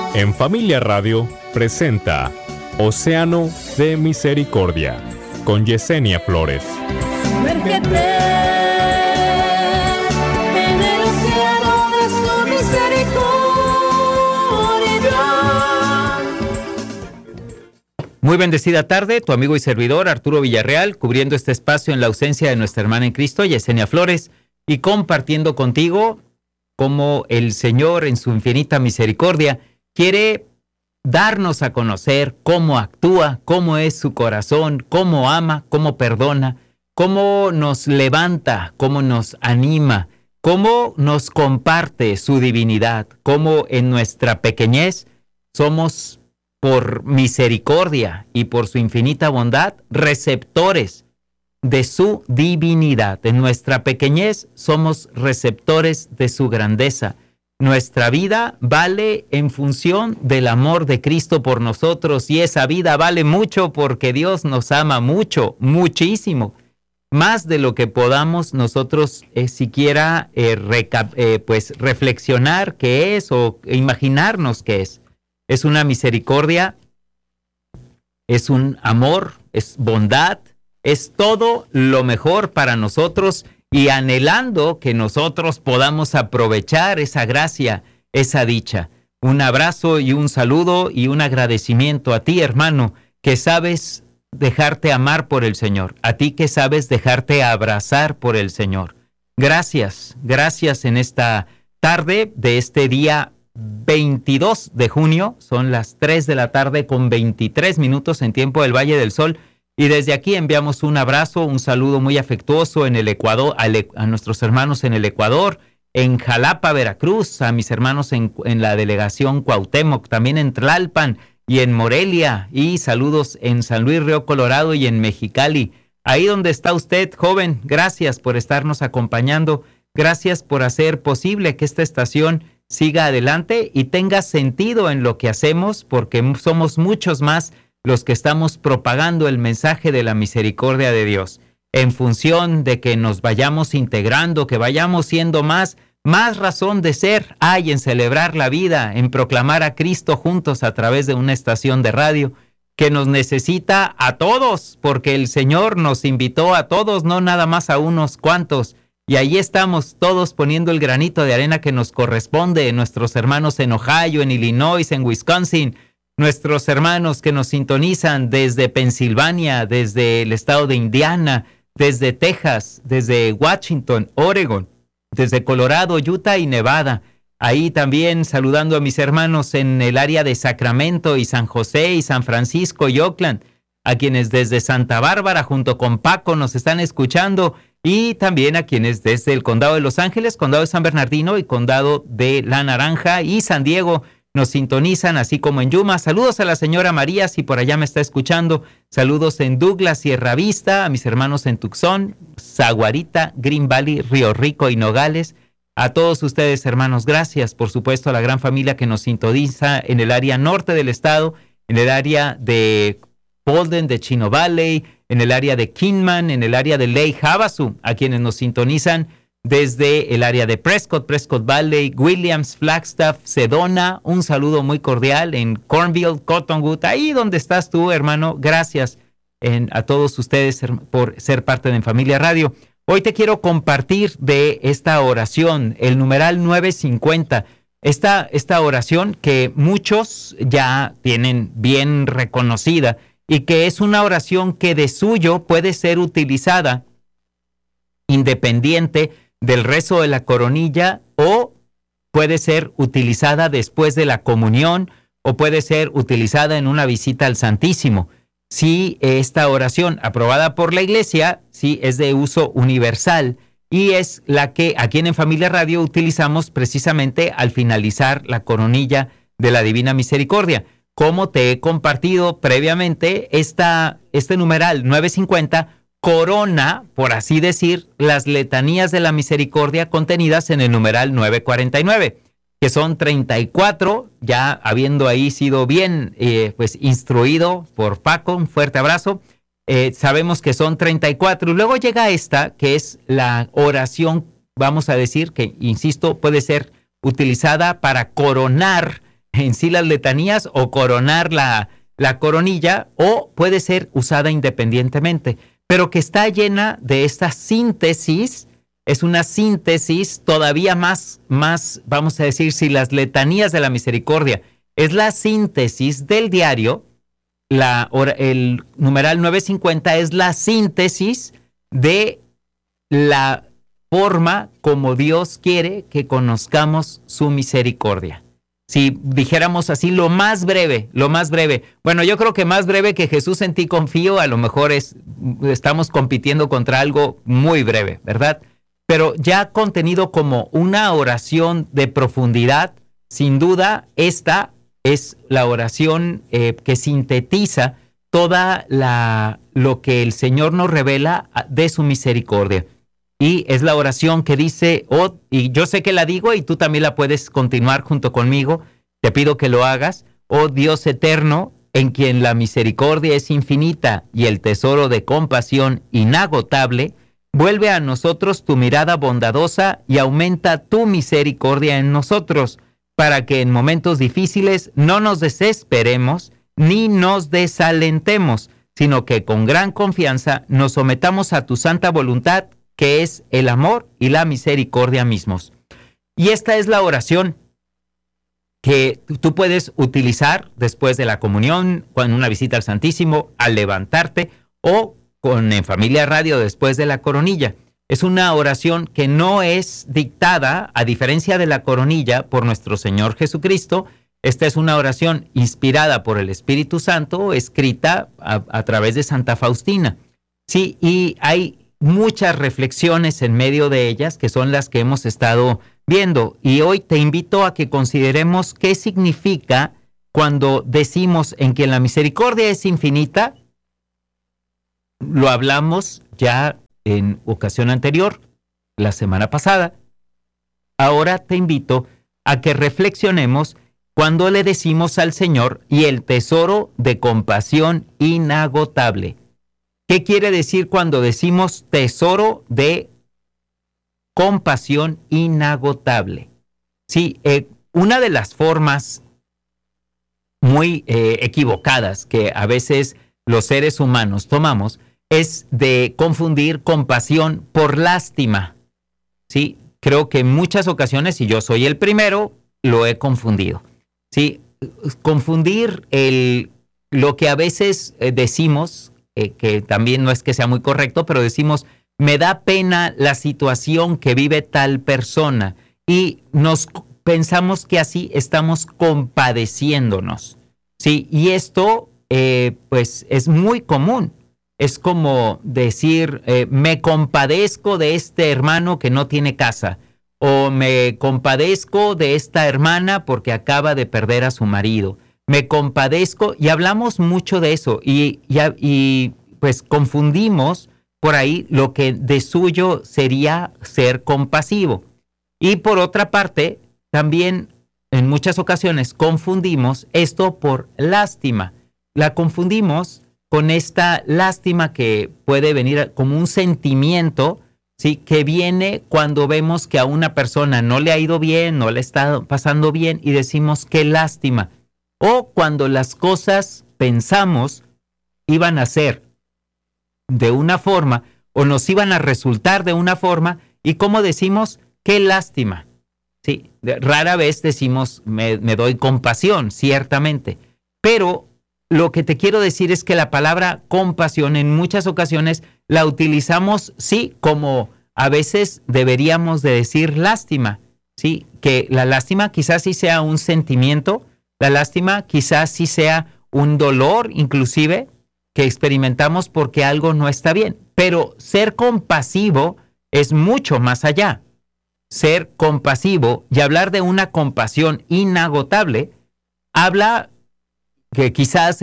En Familia Radio presenta Océano de Misericordia con Yesenia Flores. Sumérgete en el océano de su misericordia. Muy bendecida tarde, tu amigo y servidor Arturo Villarreal, cubriendo este espacio en la ausencia de nuestra hermana en Cristo, Yesenia Flores, y compartiendo contigo cómo el Señor en su infinita misericordia quiere darnos a conocer cómo actúa, cómo es su corazón, cómo ama, cómo perdona, cómo nos levanta, cómo nos anima, cómo nos comparte su divinidad, cómo en nuestra pequeñez somos, por misericordia y por su infinita bondad, receptores de su divinidad. En nuestra pequeñez somos receptores de su grandeza. Nuestra vida vale en función del amor de Cristo por nosotros, y esa vida vale mucho porque Dios nos ama mucho, muchísimo, más de lo que podamos nosotros siquiera reflexionar qué es o imaginarnos qué es. Es una misericordia, es un amor, es bondad, es todo lo mejor para nosotros, y anhelando que nosotros podamos aprovechar esa gracia, esa dicha. Un abrazo y un saludo y un agradecimiento a ti, hermano, que sabes dejarte amar por el Señor, a ti que sabes dejarte abrazar por el Señor. Gracias, gracias en esta tarde de este día 22 de junio, son las 3 de la tarde con 23 minutos en tiempo del Valle del Sol. Y desde aquí enviamos un abrazo, un saludo muy afectuoso en el Ecuador, a nuestros hermanos en el Ecuador, en Jalapa, Veracruz, a mis hermanos en la delegación Cuauhtémoc, también en Tlalpan y en Morelia, y saludos en San Luis Río Colorado y en Mexicali. Ahí donde está usted, joven, gracias por estarnos acompañando, gracias por hacer posible que esta estación siga adelante y tenga sentido en lo que hacemos, porque somos muchos más los que estamos propagando el mensaje de la misericordia de Dios, en función de que nos vayamos integrando, que vayamos siendo más razón de ser hay en celebrar la vida, en proclamar a Cristo juntos a través de una estación de radio que nos necesita a todos, porque el Señor nos invitó a todos, no nada más a unos cuantos, y ahí estamos todos poniendo el granito de arena que nos corresponde, nuestros hermanos en Ohio, en Illinois, en Wisconsin, nuestros hermanos que nos sintonizan desde Pensilvania, desde el estado de Indiana, desde Texas, desde Washington, Oregon, desde Colorado, Utah y Nevada. Ahí también saludando a mis hermanos en el área de Sacramento y San José y San Francisco y Oakland, a quienes desde Santa Bárbara junto con Paco nos están escuchando, y también a quienes desde el condado de Los Ángeles, condado de San Bernardino y condado de La Naranja y San Diego nos sintonizan, así como en Yuma. Saludos a la señora María, si por allá me está escuchando. Saludos en Douglas, Sierra Vista, a mis hermanos en Tucson, Saguarita, Green Valley, Río Rico y Nogales. A todos ustedes, hermanos, gracias. Por supuesto, a la gran familia que nos sintoniza en el área norte del estado, en el área de Bolden, de Chino Valley, en el área de Kingman, en el área de Lake Havasu, a quienes nos sintonizan desde el área de Prescott Valley, Williams, Flagstaff, Sedona. Un saludo muy cordial en Cornville, Cottonwood, ahí donde estás tú, hermano. Gracias a todos ustedes por ser parte de En Familia Radio. Hoy te quiero compartir de esta oración, el numeral 950. Esta oración que muchos ya tienen bien reconocida y que es una oración que de suyo puede ser utilizada independiente del rezo de la coronilla, o puede ser utilizada después de la comunión, o puede ser utilizada en una visita al Santísimo. Si esta oración aprobada por la Iglesia, sí es de uso universal, y es la que aquí en Familia Radio utilizamos precisamente al finalizar la coronilla de la Divina Misericordia. Como te he compartido previamente, este numeral 950 corona, por así decir, las letanías de la misericordia contenidas en el numeral 949, que son 34, ya habiendo ahí sido bien instruido por Paco, un fuerte abrazo. Sabemos que son 34, y luego llega esta, que es la oración, vamos a decir, que, insisto, puede ser utilizada para coronar en sí las letanías o coronar la coronilla, o puede ser usada independientemente, pero que está llena de esta síntesis. Es una síntesis todavía más, vamos a decir, si las letanías de la misericordia es la síntesis del diario, el numeral 950 es la síntesis de la forma como Dios quiere que conozcamos su misericordia. Si dijéramos así, lo más breve. Bueno, yo creo que más breve que Jesús en ti confío, a lo mejor estamos compitiendo contra algo muy breve, ¿verdad? Pero ya contenido como una oración de profundidad, sin duda, esta es la oración que sintetiza toda lo que el Señor nos revela de su misericordia. Y es la oración que dice, y yo sé que la digo y tú también la puedes continuar junto conmigo, te pido que lo hagas: oh Dios eterno, en quien la misericordia es infinita y el tesoro de compasión inagotable, vuelve a nosotros tu mirada bondadosa y aumenta tu misericordia en nosotros, para que en momentos difíciles no nos desesperemos ni nos desalentemos, sino que con gran confianza nos sometamos a tu santa voluntad, que es el amor y la misericordia mismos. Y esta es la oración que tú puedes utilizar después de la comunión, con una visita al Santísimo, al levantarte, o en Familia Radio después de la coronilla. Es una oración que no es dictada, a diferencia de la coronilla, por nuestro Señor Jesucristo. Esta es una oración inspirada por el Espíritu Santo, escrita a través de Santa Faustina. Sí, y hay muchas reflexiones en medio de ellas, que son las que hemos estado viendo. Y hoy te invito a que consideremos qué significa cuando decimos en que la misericordia es infinita. Lo hablamos ya en ocasión anterior, la semana pasada. Ahora te invito a que reflexionemos cuando le decimos al Señor: y el tesoro de compasión inagotable. ¿Qué quiere decir cuando decimos tesoro de compasión inagotable? Sí, una de las formas muy equivocadas que a veces los seres humanos tomamos es de confundir compasión por lástima. Sí, creo que en muchas ocasiones, y yo soy el primero, lo he confundido. Sí, confundir lo que a veces decimos, que también no es que sea muy correcto, pero decimos: me da pena la situación que vive tal persona, y nos pensamos que así estamos compadeciéndonos. Sí, y esto pues es muy común. Es como decir, me compadezco de este hermano que no tiene casa, o me compadezco de esta hermana porque acaba de perder a su marido. Me compadezco, y hablamos mucho de eso, y pues confundimos por ahí lo que de suyo sería ser compasivo. Y por otra parte, también en muchas ocasiones confundimos esto por lástima. La confundimos con esta lástima que puede venir como un sentimiento, ¿sí?, que viene cuando vemos que a una persona no le ha ido bien, no le está pasando bien, y decimos: qué lástima. O cuando las cosas pensamos iban a ser de una forma, o nos iban a resultar de una forma, y como decimos: qué lástima. Sí, rara vez decimos me doy compasión, ciertamente, pero lo que te quiero decir es que la palabra compasión en muchas ocasiones la utilizamos, sí, como a veces deberíamos de decir lástima. Sí, que la lástima quizás sí sea un sentimiento, la lástima quizás sí sea un dolor inclusive que experimentamos porque algo no está bien, pero ser compasivo es mucho más allá. Ser compasivo y hablar de una compasión inagotable habla que quizás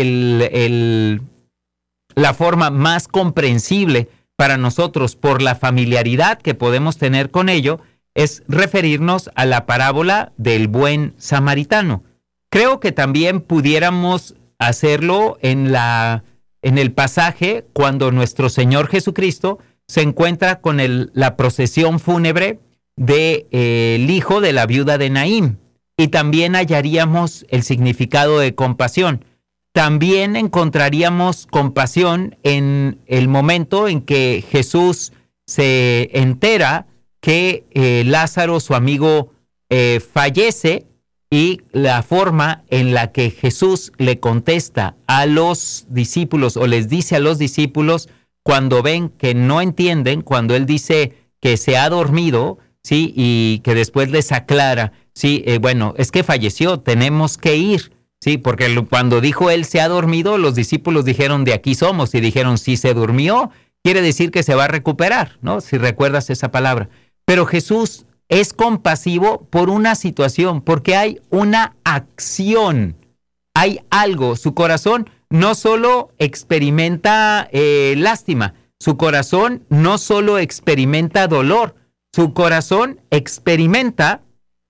la forma más comprensible para nosotros por la familiaridad que podemos tener con ello es referirnos a la parábola del buen samaritano. Creo que también pudiéramos hacerlo en el pasaje cuando nuestro Señor Jesucristo se encuentra con la procesión fúnebre del hijo de la viuda de Naín. y también hallaríamos el significado de compasión. También encontraríamos compasión en el momento en que Jesús se entera que Lázaro, su amigo, fallece, y la forma en la que Jesús le contesta a los discípulos o les dice a los discípulos cuando ven que no entienden, cuando él dice que se ha dormido, ¿sí? Y que después les aclara, sí, bueno, es que falleció, tenemos que ir, sí, porque cuando dijo él se ha dormido, los discípulos dijeron de aquí somos, y dijeron si se durmió, quiere decir que se va a recuperar, ¿no? Si recuerdas esa palabra. Pero Jesús es compasivo por una situación, porque hay una acción, hay algo. Su corazón no solo experimenta lástima, su corazón no solo experimenta dolor, su corazón experimenta,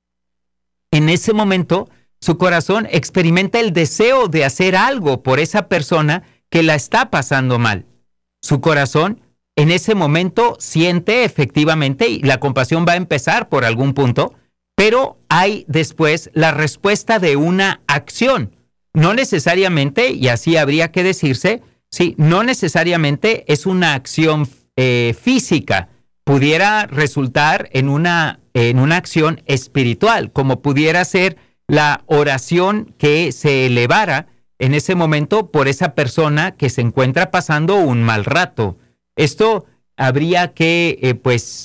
en ese momento, su corazón experimenta el deseo de hacer algo por esa persona que la está pasando mal. Su corazón en ese momento siente efectivamente, y la compasión va a empezar por algún punto, pero hay después la respuesta de una acción. No necesariamente, y así habría que decirse, sí, no necesariamente es una acción física. Pudiera resultar en una acción espiritual, como pudiera ser la oración que se elevara en ese momento por esa persona que se encuentra pasando un mal rato. Esto habría que,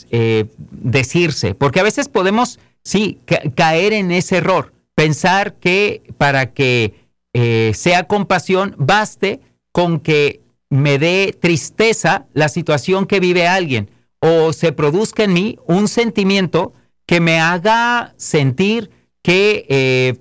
decirse, porque a veces podemos, sí, caer en ese error, pensar que para que sea compasión, baste con que me dé tristeza la situación que vive alguien, o se produzca en mí un sentimiento que me haga sentir que,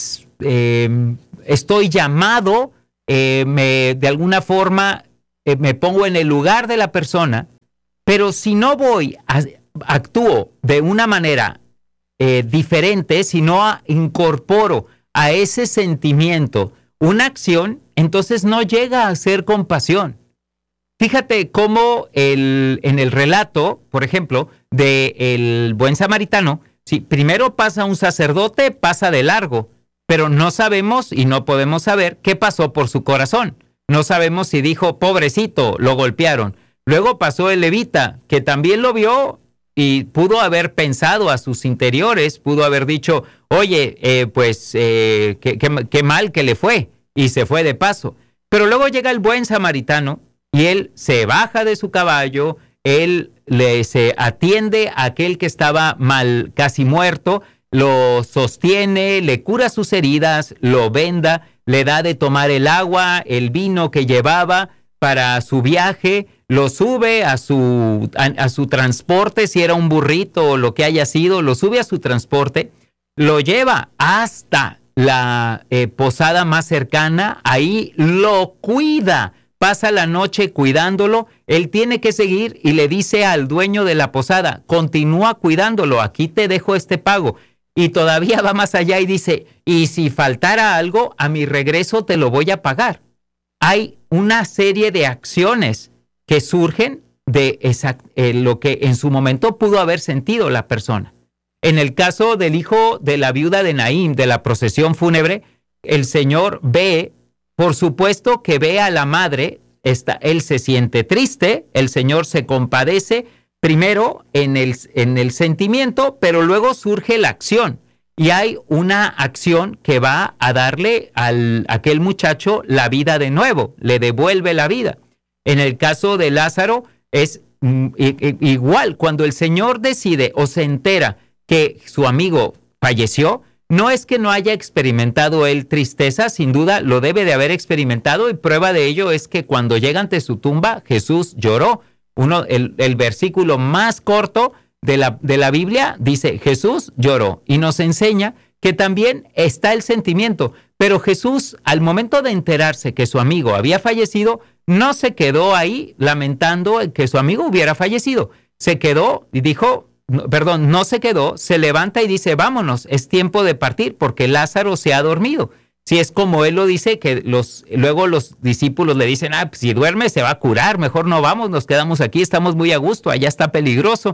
estoy llamado, de alguna forma, me pongo en el lugar de la persona, pero si no actúo de una manera diferente, si no incorporo a ese sentimiento una acción, entonces no llega a ser compasión. Fíjate cómo en el relato, por ejemplo, del buen samaritano, sí, primero pasa un sacerdote, pasa de largo, pero no sabemos y no podemos saber qué pasó por su corazón. No sabemos si dijo, pobrecito, lo golpearon. Luego pasó el levita, que también lo vio y pudo haber pensado a sus interiores, pudo haber dicho, oye, qué mal que le fue, y se fue de paso. Pero luego llega el buen samaritano y él se baja de su caballo, él se atiende a aquel que estaba mal, casi muerto, lo sostiene, le cura sus heridas, lo venda, le da de tomar el agua, el vino que llevaba para su viaje, lo sube a su transporte, si era un burrito o lo que haya sido, lo sube a su transporte, lo lleva hasta la posada más cercana, ahí lo cuida, pasa la noche cuidándolo, él tiene que seguir y le dice al dueño de la posada, continúa cuidándolo, aquí te dejo este pago. Y todavía va más allá y dice, y si faltara algo, a mi regreso te lo voy a pagar. Hay una serie de acciones que surgen de lo que en su momento pudo haber sentido la persona. En el caso del hijo de la viuda de Naín, de la procesión fúnebre, el Señor ve, por supuesto que ve a la madre, él se siente triste, el Señor se compadece, primero en el sentimiento, pero luego surge la acción. Y hay una acción que va a darle a aquel muchacho la vida de nuevo, le devuelve la vida. En el caso de Lázaro es igual, cuando el Señor decide o se entera que su amigo falleció, no es que no haya experimentado él tristeza, sin duda lo debe de haber experimentado, y prueba de ello es que cuando llega ante su tumba, Jesús lloró. El versículo más corto de la Biblia dice, Jesús lloró, y nos enseña que también está el sentimiento, pero Jesús, al momento de enterarse que su amigo había fallecido, no se quedó ahí lamentando que su amigo hubiera fallecido, se quedó y dijo, no se quedó, se levanta y dice, vámonos, es tiempo de partir porque Lázaro se ha dormido. Si es como él lo dice, que luego los discípulos le dicen, pues si duerme se va a curar, mejor no vamos, nos quedamos aquí, estamos muy a gusto, allá está peligroso.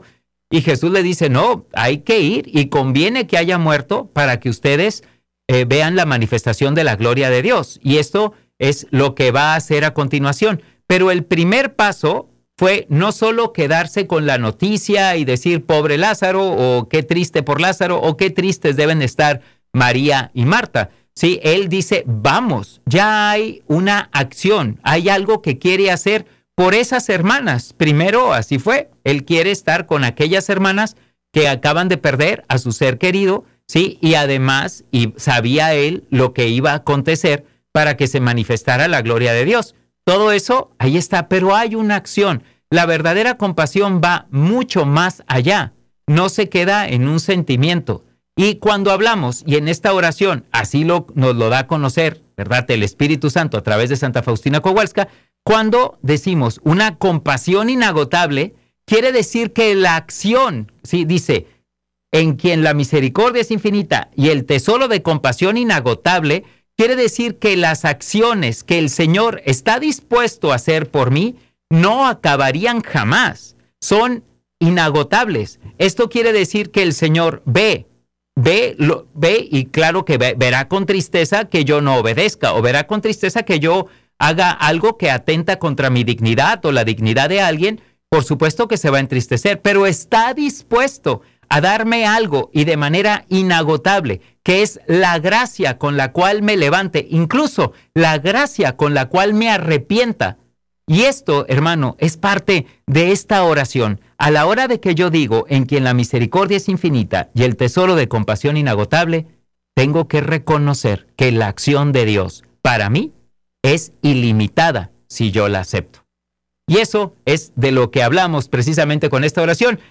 Y Jesús le dice, no, hay que ir y conviene que haya muerto para que ustedes vean la manifestación de la gloria de Dios. Y esto es lo que va a hacer a continuación. Pero el primer paso fue no solo quedarse con la noticia y decir pobre Lázaro, o qué triste por Lázaro, o qué tristes deben estar María y Marta. Sí, él dice, vamos, ya hay una acción, hay algo que quiere hacer por esas hermanas. Primero, así fue, él quiere estar con aquellas hermanas que acaban de perder a su ser querido, sí, y además, y sabía él lo que iba a acontecer para que se manifestara la gloria de Dios. Todo eso, ahí está, pero hay una acción. La verdadera compasión va mucho más allá, no se queda en un sentimiento. Y cuando hablamos, y en esta oración, así nos lo da a conocer, ¿verdad?, el Espíritu Santo a través de Santa Faustina Kowalska, cuando decimos una compasión inagotable, quiere decir que la acción, ¿sí?, dice, en quien la misericordia es infinita y el tesoro de compasión inagotable, quiere decir que las acciones que el Señor está dispuesto a hacer por mí no acabarían jamás, son inagotables. Esto quiere decir que el Señor ve y claro que verá con tristeza que yo no obedezca, o verá con tristeza que yo haga algo que atenta contra mi dignidad o la dignidad de alguien. Por supuesto que se va a entristecer, pero está dispuesto a darme algo y de manera inagotable, que es la gracia con la cual me levante, incluso la gracia con la cual me arrepienta. Y esto, hermano, es parte de esta oración. A la hora de que yo digo, en quien la misericordia es infinita y el tesoro de compasión inagotable, tengo que reconocer que la acción de Dios para mí es ilimitada si yo la acepto. Y eso es de lo que hablamos precisamente con esta oración.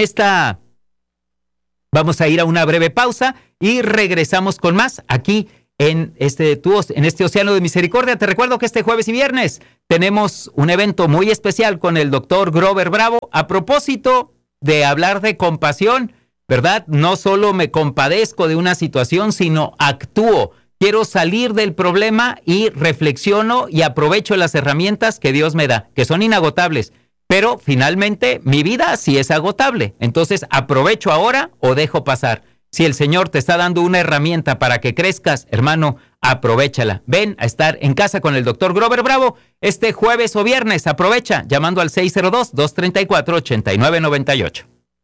Vamos a ir a una breve pausa y regresamos con más aquí en este Océano de Misericordia. Te recuerdo que este jueves y viernes tenemos un evento muy especial con el doctor Grover Bravo a propósito de hablar de compasión, ¿verdad? No solo me compadezco de una situación, sino actúo. Quiero salir del problema y reflexiono y aprovecho las herramientas que Dios me da, que son inagotables. Pero finalmente mi vida sí es agotable. Entonces, ¿aprovecho ahora o dejo pasar? Si el Señor te está dando una herramienta para que crezcas, hermano, aprovéchala. Ven a estar en casa con el doctor Grover Bravo este jueves o viernes. Aprovecha llamando al 602-234-8998.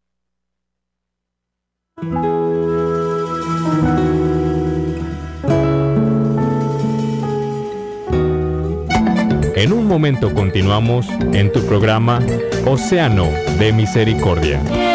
En un momento continuamos en tu programa Océano de Misericordia.